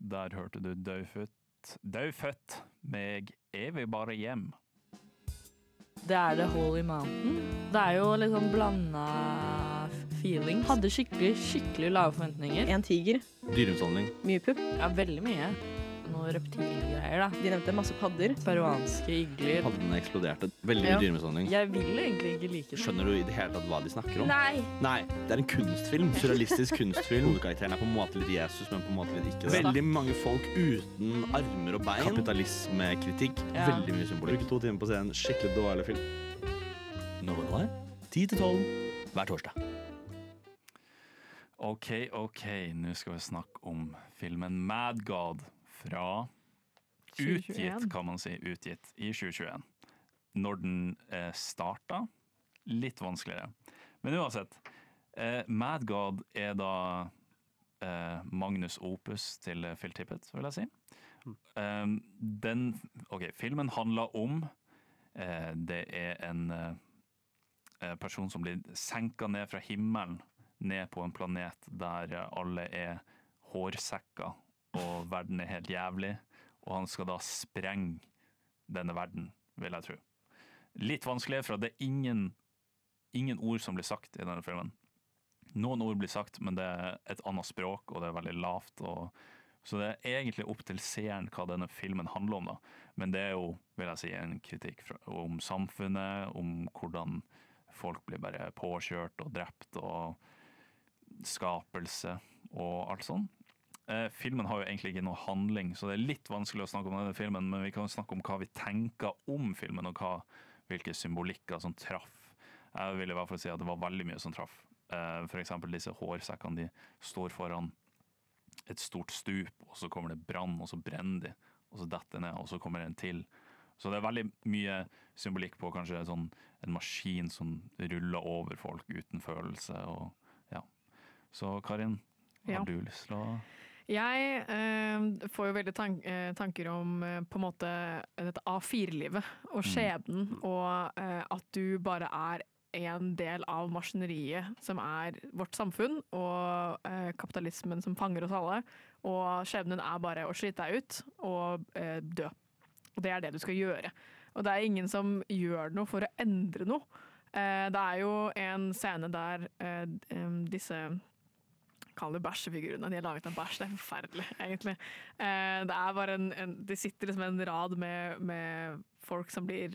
der hørte du Dødfødt med Jeg vil bare hjem. Det The Holy Mountain. Det jo litt sånn blanda feeling. Hadde skikkelig lave forventninger. En tiger. Dyremishandling. Mye pupp. Ja, veldig mye. Noen reptilgreier, da. De nevnte masse padder. Peruanske igler. Paddene eksploderte. Veldig mye dyremishandling. Jeg vil egentlig ikke like det. Skjønner du i det hele tatt hva de snakker om? Nei, det en kunstfilm. Surrealistisk kunstfilm. Hovedkarakteren på en måte litt Jesus, men på en måte litt ikke. Veldig mange folk uten armer og bein. Kapitalismekritikk. Ja. Veldig mye symbolikk. Bruke 2 timer på å se en skikkelig dårlig film. Nå går det 10-12 hver torsdag. Ok, nå skal vi snakke om filmen Mad God fra 2021. kan man si, utgitt i 2021. Når den startet, litt vanskeligere. Men uansett, Mad God da Magnus Opus til Phil Tippett, vil jeg si. Filmen handler om det en person som blir senket ned fra himmelen, ned på en planet der alle hårsekker, og verden helt jævlig, og han skal da sprenge denne verden, vil jeg tro. Litt vanskelig, for det ingen ord som blir sagt i denne filmen. Noen ord blir sagt, men det et annet språk, og det veldig lavt, så det egentlig opp til seeren hva denne filmen handler om da. Men det jo, vil jeg si, en kritikk om samfunnet, om hvordan folk blir bare påkjørt og drept, og skapelse, og alt sånt. Filmen har jo egentlig ikke noe handling, så det litt vanskelig å snakke om denne filmen, men vi kan snakke om hva vi tenker om filmen, og hvilke symbolikker som traff. Jeg vil i hvert fall si at det var veldig mye som traff. For eksempel disse hårsekkene, de står foran et stort stup, og så kommer det brann, og så brenner de, og så detter ned, og så kommer det en til. Så det veldig mye symbolikk på kanskje en maskin som ruller over folk uten følelse, og ja. Så Karin, har du lyst til å... Jeg får jo veldig tanker om på en måte dette A4-livet og skjebnen, og at du bare en del av maskineriet som vårt samfunn, og kapitalismen som fanger oss alle, og skjebnen bare å slite deg ut og dø. Og det det du skal gjøre. Og det ingen som gjør noe for å endre noe. Det jo en scene der disse kall det bæsjefigurene. De har laget en bæsj, det forferdelig, egentlig. Det bare de sitter liksom en rad med folk som blir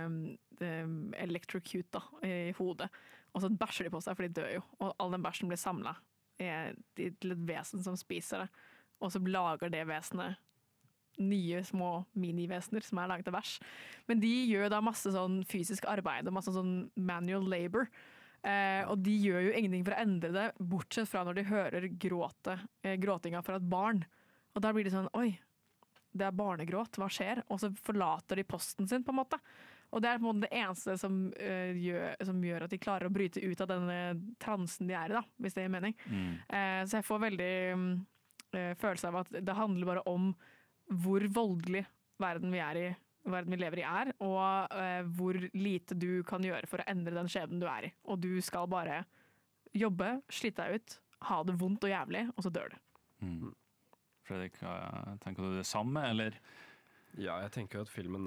electrocute i hodet, og så bæsjer de på seg, for de dør jo. Og all den bæsjen blir samlet til et vesen som spiser det. Og så lager det vesenet nye små minivesener som laget av bæsj. Men de gjør da masse sånn fysisk arbeid, og masse sånn manual labor. Og de gjør jo ingenting for å endre det, bortsett fra når de hører gråtinga fra et barn. Og da blir de sånn, oi, det barnegråt, hva skjer? Og så forlater de posten sin, på en måte. Og det på en måte det eneste som gjør at de klarer å bryte ut av denne transen de i, da, hvis det gir mening. Så jeg får veldig følelse av at det handler bare om hvor voldelig verden vi lever i og hvor lite du kan gjøre for å endre den skjebnen du i. Og du skal bare jobbe, slite deg ut, ha det vondt og jævlig, og så dør du. Fredrik, tenker du det samme, eller? Ja, jeg tenker jo at filmen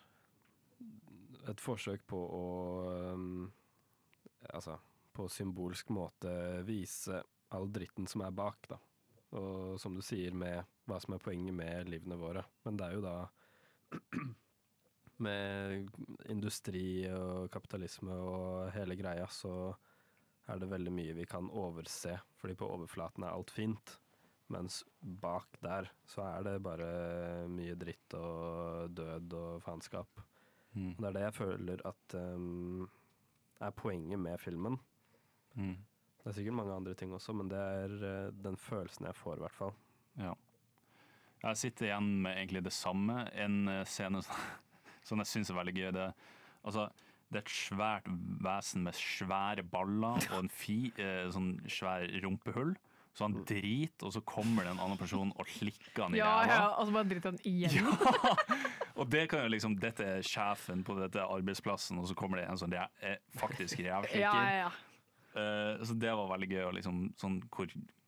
et forsøk på å på symbolsk måte vise all dritten som bak, da. Og som du sier, med hva som poenget med livene våre. Men det jo da med industri og kapitalisme og hele greia, så det veldig mye vi kan overse, fordi på overflaten alt fint, mens bak der så det bare mye dritt og død og faenskap. Og det det jeg føler at poenget med filmen. Det sikkert mange andre ting også, men det den følelsen jeg får i hvert fall. Ja. Jeg sitter igjen med egentlig det samme. En scene som jeg synes veldig gøy. Det et svært vesen med svære baller og en sånn svær rumpehull. Så han driter, og så kommer det en annen person og klikker han i ræva. Ja, og så bare driter han igjen. Ja! Og det kan jo liksom, dette sjefen på dette arbeidsplassen, og så kommer det en sånn, det faktisk rævklikker. Ja. Så det var veldig gøy, og liksom, sånn, hvor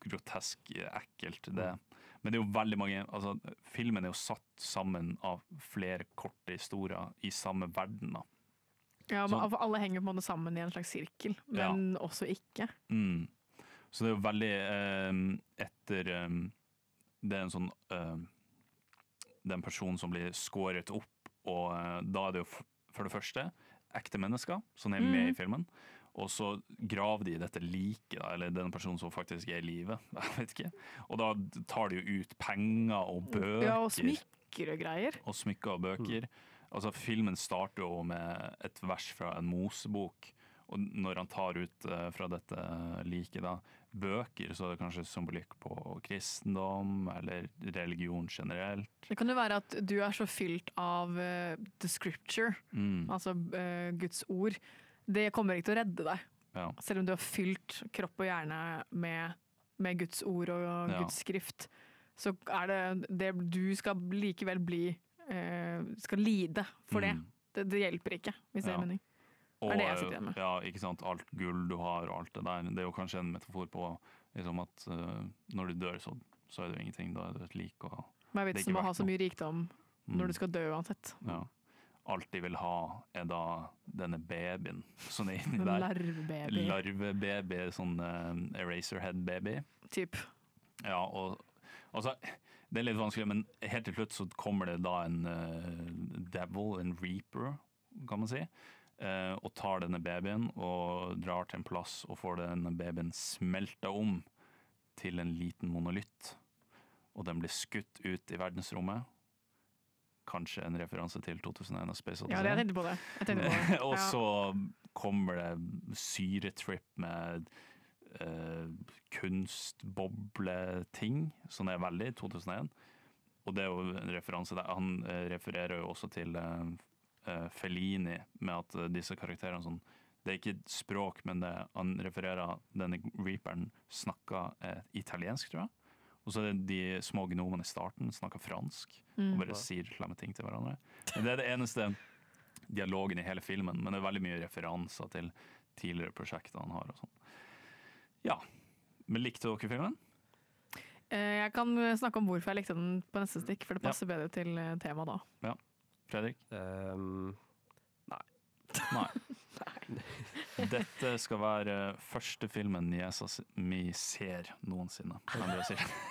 grotesk ekkelt. Men det er jo veldig mange, altså filmen er jo satt sammen av flere korte historier i samme verden da. Ja, men alle henger på en måte sammen i en slags sirkel, men også ikke. Så det er jo veldig etter det er en sånn det er en person som blir skåret opp, og da er det jo for det første ekte mennesker som er med i filmen, og så graver de dette liket, eller den personen som faktisk er i livet, jeg vet ikke. Og da tar de jo ut penger og bøker. Ja, og smykker og greier. Og smykker og bøker. Altså filmen starter jo med et vers fra en Mosebok, og når han tar ut fra dette liket da, bøker, så er det kanskje symbolikk på kristendom, eller religion generelt. Det kan jo være at du er så fylt av the scripture, altså Guds ord. Det kommer ikke til å redde deg. Ja. Selv om du har fylt kropp og hjerne med Guds ord og Guds skrift, så er det du skal likevel skal lide for det. Det hjelper ikke, hvis det er mening. Og, det jeg sitter igjen med. Ja, ikke sant, alt gull du har og alt det der, det er jo kanskje en metafor på liksom at når du dør så er det jo ingenting, da er det et lik. Hva er vitsen med å ha så mye rikdom når du skal dø uansett? Ja. Alt de vil ha er da denne babyen som er inni der. Larvebaby. Larvebaby, sånn Eraserhead-baby. Typ. Ja, og altså, det er litt vanskelig, men helt til slutt så kommer det da en devil, en reaper, kan man si, og tar denne babyen og drar til en plass og får denne babyen smeltet om til en liten monolitt. Og den blir skutt ut i verdensrommet. Kanskje en referanse til 2001 og Space Odyssey. Ja, jeg tenkte på det. Og så kommer det syretrip med kunstbobleting, som er veldig 2001. Og det er jo en referanse der. Han refererer jo også til Fellini, med at disse karakterene sånn, det er ikke språk, men han refererer denne Reaperen snakket italiensk, tror jeg. Og så er det de små gnomene i starten snakker fransk, og bare sier slemme ting til hverandre. Men det er det eneste dialogen i hele filmen, men det er veldig mye referanser til tidligere prosjekter han har og sånn. Ja, men likte dere filmen? Jeg kan snakke om hvorfor jeg likte den på neste stikk, for det passer bedre til temaet da. Ja. Fredrik? Nei. Dette skal være første filmen niesa mi ser noensinne, kan dere si.